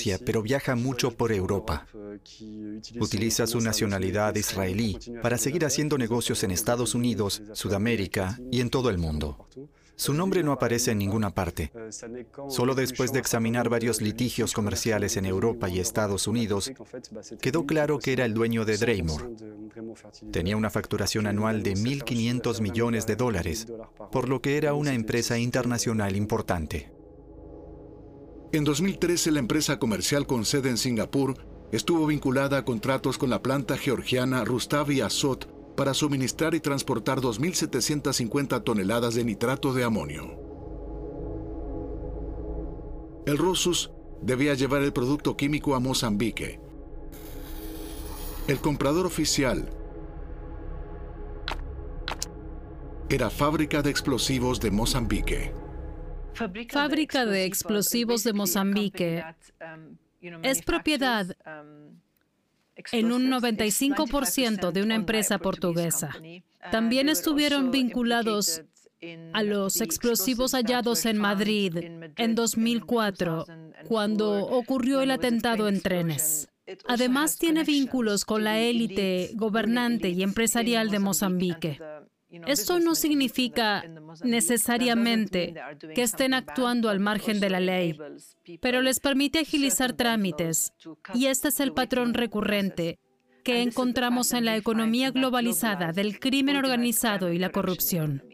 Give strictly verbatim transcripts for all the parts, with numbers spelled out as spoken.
Rusia, pero viaja mucho por Europa. Utiliza su nacionalidad israelí para seguir haciendo negocios en Estados Unidos, Sudamérica y en todo el mundo. Su nombre no aparece en ninguna parte. Solo después de examinar varios litigios comerciales en Europa y Estados Unidos, quedó claro que era el dueño de Dreymore. Tenía una facturación anual de mil quinientos millones de dólares, por lo que era una empresa internacional importante. En dos mil trece, la empresa comercial con sede en Singapur estuvo vinculada a contratos con la planta georgiana Rustav y Azot para suministrar y transportar dos mil setecientas cincuenta toneladas de nitrato de amonio. El Rosus debía llevar el producto químico a Mozambique. El comprador oficial era Fábrica de Explosivos de Mozambique. Fábrica de Explosivos de Mozambique es propiedad en un noventa y cinco por ciento de una empresa portuguesa. También estuvieron vinculados a los explosivos hallados en Madrid en dos mil cuatro, cuando ocurrió el atentado en trenes. Además, tiene vínculos con la élite gobernante y empresarial de Mozambique. Esto no significa necesariamente que estén actuando al margen de la ley, pero les permite agilizar trámites, y este es el patrón recurrente que encontramos en la economía globalizada del crimen organizado y la corrupción.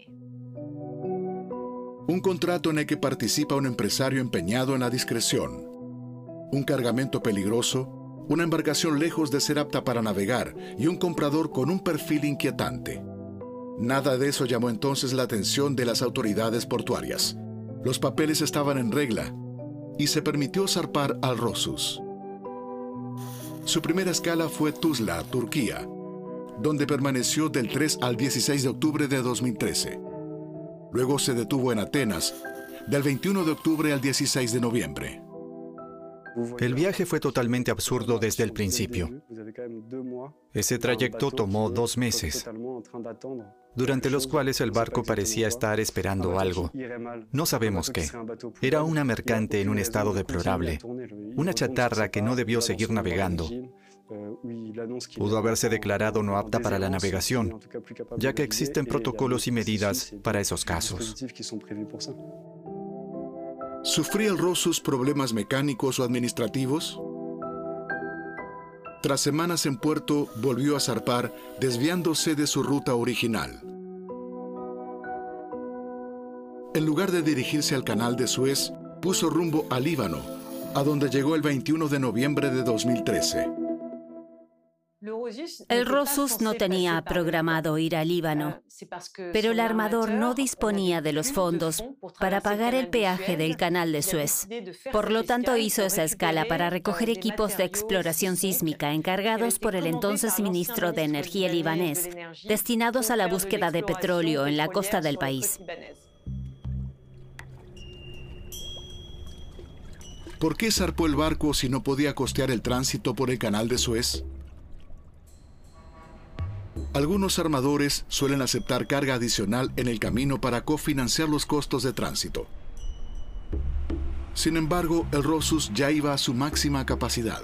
Un contrato en el que participa un empresario empeñado en la discreción. Un cargamento peligroso, una embarcación lejos de ser apta para navegar y un comprador con un perfil inquietante. Nada de eso llamó entonces la atención de las autoridades portuarias. Los papeles estaban en regla y se permitió zarpar al Rosus. Su primera escala fue Tuzla, Turquía, donde permaneció del tres al dieciséis de octubre de dos mil trece. Luego se detuvo en Atenas, del veintiuno de octubre al dieciséis de noviembre. El viaje fue totalmente absurdo desde el principio. Ese trayecto tomó dos meses, durante los cuales el barco parecía estar esperando algo. No sabemos qué. Era una mercante en un estado deplorable, una chatarra que no debió seguir navegando. Pudo haberse declarado no apta para la navegación, ya que existen protocolos y medidas para esos casos. ¿Sufría el Rosus problemas mecánicos o administrativos? Tras semanas en puerto, volvió a zarpar, desviándose de su ruta original. En lugar de dirigirse al canal de Suez, puso rumbo a Líbano, a donde llegó el veintiuno de noviembre de dos mil trece. El Rosus no tenía programado ir a Líbano, pero el armador no disponía de los fondos para pagar el peaje del canal de Suez. Por lo tanto, hizo esa escala para recoger equipos de exploración sísmica encargados por el entonces ministro de Energía libanés, destinados a la búsqueda de petróleo en la costa del país. ¿Por qué zarpó el barco si no podía costear el tránsito por el canal de Suez? Algunos armadores suelen aceptar carga adicional en el camino para cofinanciar los costos de tránsito. Sin embargo, el Rosus ya iba a su máxima capacidad.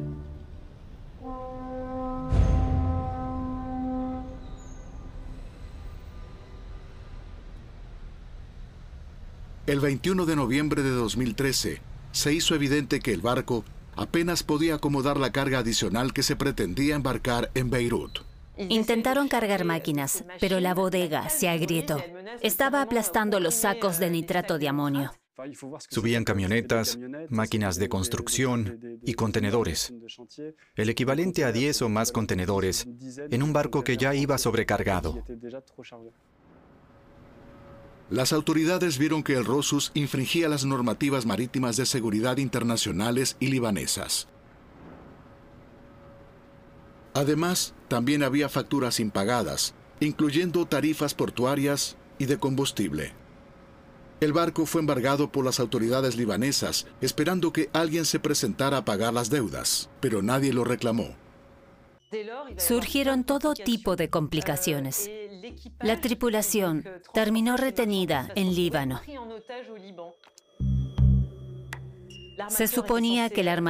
El veintiuno de noviembre de dos mil trece, se hizo evidente que el barco apenas podía acomodar la carga adicional que se pretendía embarcar en Beirut. Intentaron cargar máquinas, pero la bodega se agrietó. Estaba aplastando los sacos de nitrato de amonio. Subían camionetas, máquinas de construcción y contenedores. El equivalente a diez o más contenedores en un barco que ya iba sobrecargado. Las autoridades vieron que el Rosus infringía las normativas marítimas de seguridad internacionales y libanesas. Además, también había facturas impagadas, incluyendo tarifas portuarias y de combustible. El barco fue embargado por las autoridades libanesas, esperando que alguien se presentara a pagar las deudas, pero nadie lo reclamó. Surgieron todo tipo de complicaciones. La tripulación terminó retenida en Líbano. Se suponía que el armador